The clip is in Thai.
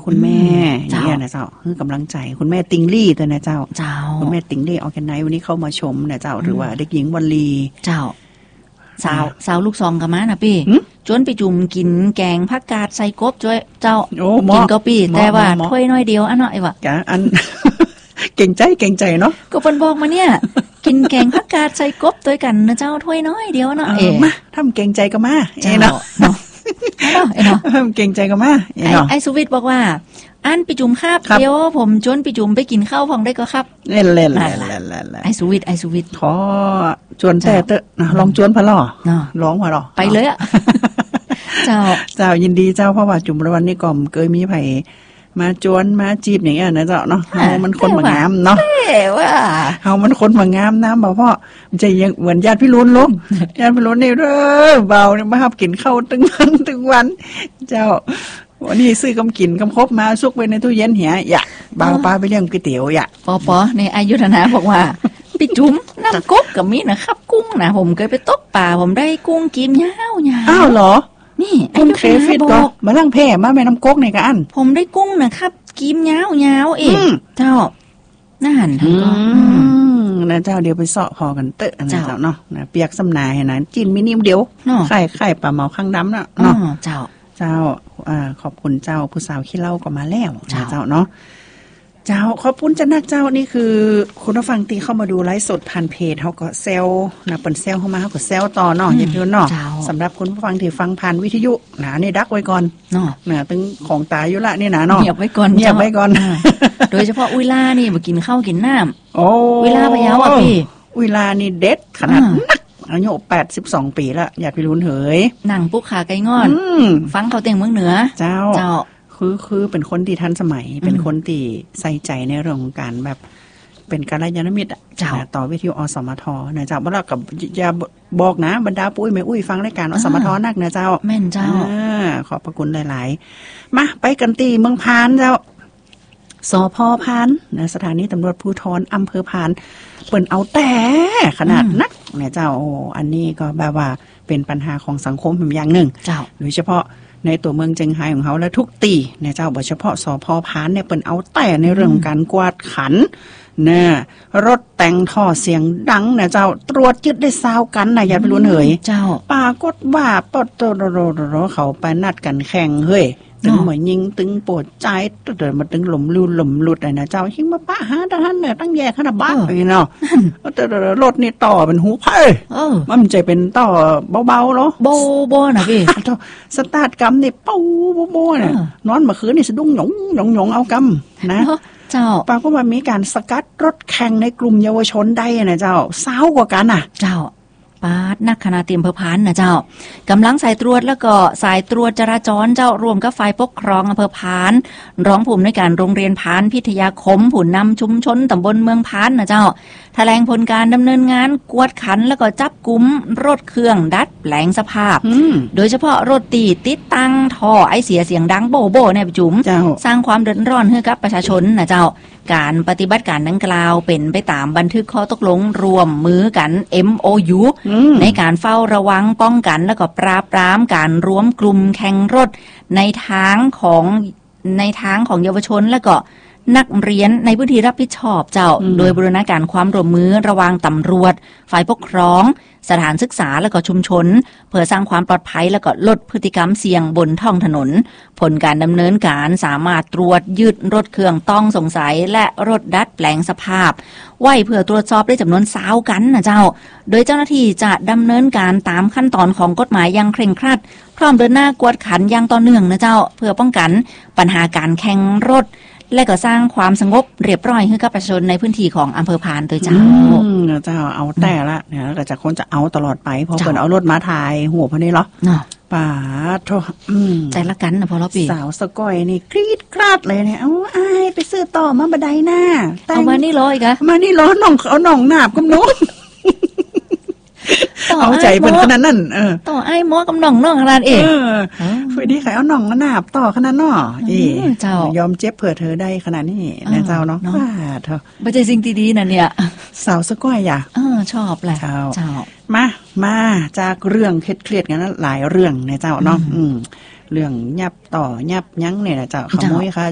คุณแม่อย่างเงี้ยนะเจ้าคือกำลังใจคุณแม่ติงลี่ตัวนะเจ้าคุณแม่ติงลี่ออร์แกไนซ์วันนี้เข้ามาชมนะเจ้าหรือว่าเด็กหญิงวลีเจ้าสาวลูกซองกับมานะพี่จนไปจุ่มกินแกงผักกาดใส่กบจ้วยเจ้ากินก็พี่แต่ว่าถ้วยน้อยเดียวอันน้อยว่ะอันเก่งใจเนาะก็เปิ้นบอกมาเนี่ยกินแกงผักกาดใส่กบด้วยกันนะเจ้าถ้วยน้อยเดียวเนาะมาทำเก่งใจก็มาเนาะเก่งใจก็มาไอ้สุวิทย์บอกว่าอันไปจุ่มครับเดี๋ยวผมจนไปจุ่มไปกินข้าวพองได้ก็ครับเล่นไอ้สุวิทย์ขอจวนแต่เตอะลองจวนพะล่อร้องพะล่อไปเลยอ่ะเจ้ายินดีเจ้าเพราะว่าจุ่มวันนี้ก่อมเคยมีไผมาจวนมาจีบอย่างเงี้ยนะเจ้าเนาะเฮามันคนมางามเนาะว่าเฮามันคนมางามน้ำบ่พ่อใจยังเหมือนญาติพี่ลุ้นลงญาติพี่ลุ้นนี่เด้อเบาเนี่ยมาหับกินข้าวตึงวันเจ้าวันนี้ซื้อกำกินกำครบมาซุกไว้ในตู้เย็นเหียอย่าเบาปลาไปเลี้ยงก๋วยเตี๋ยวอย่าปอในอายุธนาบอกว่าพี่จุ๋มน้ำกบกับมีนะครับกุ้งนะผมเคยไปตกป่าผมได้กุ้งกินยาวอ้าวเหรอนี่คุณเคฟิตก็มาล่างแพ่มาแม่น้ำกกในกะอันผมได้กุ้งนะครับกินยาวเองเจ้าน่าหันก็นะเจ้าเดี๋ยวไปเสาะพอกันเตอะนะเจ้าเนาะนะเปียกสำนาให้นะจินมินิมเดียวไข่ปลาเมาข้างดำเนาะเจ้าขอบคุณเจ้าผู้สาวขี้เล่าก็มาแล้วเจ้าเนาะเจ้าขอบคุณจันนักเจ้านี่คือคุณผู้ฟังที่เข้ามาดูไลฟ์สดผ่านเพจเฮาก็เซลนะเปิ้นเซลเข้ามาเฮาก็เซลต่อเนาะอย่าเพิ่นเนาะสำหรับคุณผู้ฟังที่ฟังผ่านวิทยุนะนี่ดักไว้ก่อนเนาะตึงของตายอยู่ละนี่นะเนาะเงียบไว้ก่อนโดยเฉพาะอุยลานี่บ่กินข้าวกินน้ำอุยลาพะเยาอ่ะพี่อุยลานี่เด็ดขนาดนักอายุ82ปีแล้วอยากไปลุ้นเหยหนังปุ๊กขาไก่งอนฟังเขาเต็งเมืองเหนือเจ้าคือเป็นคนที่ทันสมัยเป็นคนที่ใส่ใจในเรื่องของการแบบเป็นกัลยาณมิตรต่อวิทยุอสมทนะเจ้าบ่ล่ะกับอย่าบอกนะบรรดาปุ้ยแม่อุ้ยฟังรายการอสมทนักนะเจ้าแม่นเจ้าขอบพระคุณหลายๆมาไปกันตีเมืองพานเจ้าสพพานนะสถานีตำรวจภูธรอำเภอพานเปิ่นเอาแต่ขนาดนักเนี่ยเจ้าอันนี้ก็แบบว่าเป็นปัญหาของสังคมอย่างหนึ่งโดยเฉพาะในตัวเมืองเจียงไฮ้ของเขาและทุกตีเนี่ยเจ้าโดยเฉพาะสพพานเนี่ยเปิ่นเอาแต่ในเรื่องของการกวาดขันเนี่ยรถแต่งท่อเสียงดังเนี่ยเจ้าตรวจยึดได้20 กันนะอย่าไปลุ้นเหยเจ้าปรากฏว่าปตรเขาไปนัดกันแข่งเฮ้ยตึงเหมือนยิงตึงปวดใจเดินมาตึงหลมลุดนะเจ้าหิงมาป้าหาท่านเนี่ยตั้งแย่ขนาดบ้าเลยเนาะแต่รถนี่ต่อเป็นหูไพ่มันจะเป็นต่อเบาๆเนาะโบนะพี่สตาร์ทกำนี่เป้าโบเนี่ยนอนเมื่อคืนนี่สะดุ้งหยงเอากำนะเจ้าปรากฏว่ามีการสกัดรถแข่งในกลุ่มเยาวชนได้นะเจ้า20 กว่ากันน่ะเจ้าปาดนักคณะเตรียมอำเภอพานนะเจ้ากำลังสายตรวจแล้วก็สายตรวจจราจรเจ้ารวมกับฝ่ายปกครองอำเภอพานร้องผู้อำนวยการโรงเรียนพานพิทยาคมผู้นำชุมชนตำบลเมืองพานนะเจ้าแถลงผลการดำเนินงานกวดขันแล้วก็จับกุมรถเครื่องดัดแปลงสภาพโดยเฉพาะรถติดตั้งท่อไอเสียเสียงดังโบเนี่ยจุ๋มสร้างความเดือดร้อนให้กับประชาชนนะเจ้าการปฏิบัติการดังกล่าวเป็นไปตามบันทึกข้อตกลงรวมมือกัน MOU ในการเฝ้าระวังป้องกันและก็ปราบปรามการรวมกลุ่มแข่งรถในทางของเยาวชนและก็นักเรียนในพื้นที่รับผิดชอบเจ้าโดยบูรณาการความร่วมมือระหว่างตำรวจฝ่ายปกครองสถานศึกษาและก็ชุมชนเพื่อสร้างความปลอดภัยและก็ลดพฤติกรรมเสี่ยงบนท้องถนนผลการดำเนินการสามารถตรวจยึดรถเครื่องต้องสงสัยและรถดัดแปลงสภาพไว้เพื่อตรวจสอบได้จำนวน20 กันนะเจ้าโดยเจ้าหน้าที่จะดำเนินการตามขั้นตอนของกฎหมายอย่างเคร่งครัดพร้อมเดินหน้ากวดขันอย่างต่อเนื่องนะเจ้าเพื่อป้องกันปัญหาการแข่งรถและก็สร้างความสงบเรียบร้อยให้กับประชาชนในพื้นที่ของอำเภอพานโดยเจ้าเอาแต่ละเนี่ยแล้วจะคนจะเอาตลอดไปเพราะเพิ่นเอารถมาถ่ายหัวพอนี้เหรอป่าโธ่ใจละกันนะพอเราปีสาวสะก้อยนี่กรี๊ดกราดเลยเนี่ยเอาไอ้ไปซื้อต่อมาบันไดหน้าเอามานี่ร้อยกะมานี่ร้อนน้องเอาน้องหนาบกับน้องเอาใจเป็นขนาดนั้นต่อไอ้หมอกับน้องขนาดเองฝืนดีใครเอาน้องหนาบต่อขนาดน้อเจ้ายอมเจ็บเผื่อเธอได้ขนาดนี้นะเจ้าเนาะว่าเธอไม่ใช่สิ่งที่ดีนะเนี่ยสาวสะก้อยอ่ะชอบแหละเจ้ามาจากเรื่องเครียดๆกันนะหลายเรื่องนะเจ้าเนาะเรื่องยับต่อยับยั้งเนี่ยนะเจ้าขโมยค่ะ